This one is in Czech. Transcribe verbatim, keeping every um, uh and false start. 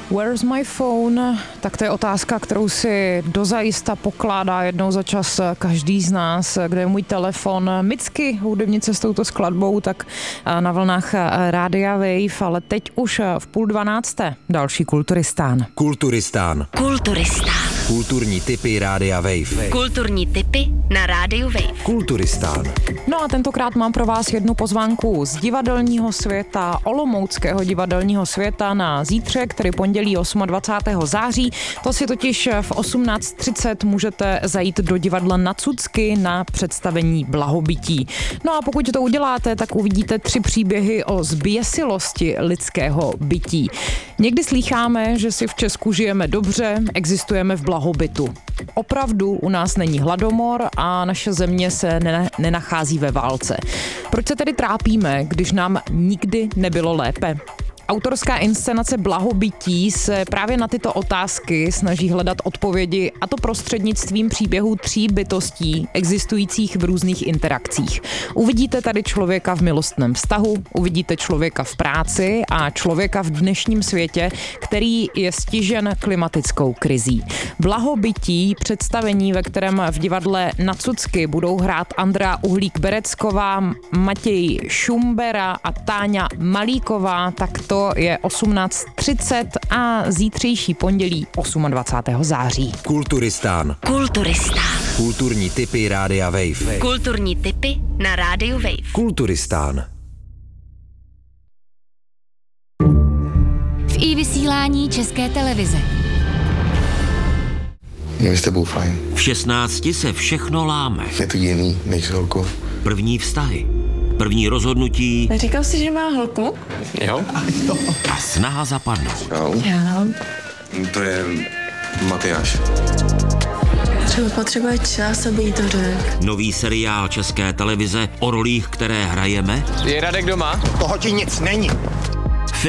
Where's my phone? Tak to je otázka, kterou si dozajista pokládá jednou za čas každý z nás. Kde je můj telefon? Micky, hudebnice s touto skladbou, tak na vlnách Rádia Wave, ale teď už v půl dvanácté další Kulturistán. Kulturistán. Kulturistán. Kulturní tipy Rádia Wave. Kulturní tipy na Rádiu Wave. Kulturistán. No a tentokrát mám pro vás jednu pozvánku z divadelního světa, olomouckého divadelního světa na zítřek, tedy pondělí dvacátého osmého září. To si totiž v osmnáct třicet můžete zajít do divadla Na Cucky na představení Blahobytí. No a pokud to uděláte, tak uvidíte tři příběhy o zběsilosti lidského bytí. Někdy slýcháme, že si v Česku žijeme dobře, existujeme v blahobytu. Opravdu u nás není hladomor a naše země se ne- nenachází ve válce. Proč se tedy trápíme, když nám nikdy nebylo lépe? Autorská inscenace Blahobytí se právě na tyto otázky snaží hledat odpovědi, a to prostřednictvím příběhů tří bytostí existujících v různých interakcích. Uvidíte tady člověka v milostném vztahu, uvidíte člověka v práci a člověka v dnešním světě, který je stižen klimatickou krizí. Blahobytí, představení, ve kterém v divadle Na Cucky budou hrát Andrea Uhlík-Berecková, Matěj Šumbera a Táňa Malíková, tak to je osmnáct třicet a zítřejší pondělí dvacátého osmého září. Kulturistán. Kulturistán. Kulturní tipy Rádia Wave. Kulturní tipy na Rádiu Wave. Kulturistán. V iVysílání České televize. Je s tebou fajn. V šestnácti se všechno láme. Je to jiný než s holkou. První vztahy. První rozhodnutí. Neříkal jsi, že má holku? Jo. A snaha zapadnout. Jo. Já. To je Matyáš. Třeba potřebuje čas, aby jí to řekl. Nový seriál České televize o rolích, které hrajeme. Je Radek doma? Toho ti nic není.